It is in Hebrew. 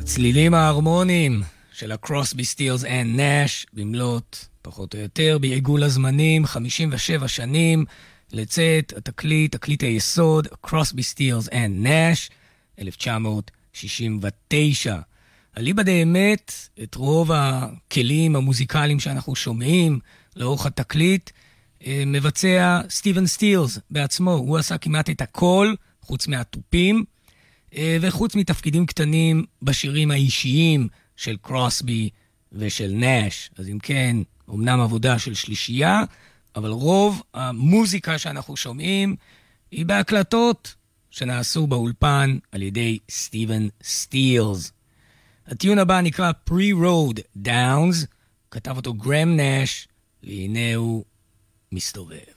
הצלילים ההרמוניים של הקרוסבי סטילס אנד נאש, במלאת פחות או יותר בעיגול הזמנים, 57 שנים לצאת תקליט היסוד, קרוסבי סטילס אנד נאש, 1969. אליבא דאמת, את רוב הכלים המוזיקליים שאנחנו שומעים לאורך התקליט, מבצע סטיבן סטילס בעצמו. הוא עשה כמעט את הכל, חוץ מהטופים, וחוץ מתפקידים קטנים בשירים האישיים של קרוסבי ושל נאש. אז אם כן, אמנם עבודה של שלישייה, אבל רוב המוזיקה שאנחנו שומעים היא בהקלטות שנעשו באולפן על ידי סטיבן סטילס. הטיון הבא נקרא Pre-Road Downs, כתב אותו גרם נאש, והנה הוא מסתובב.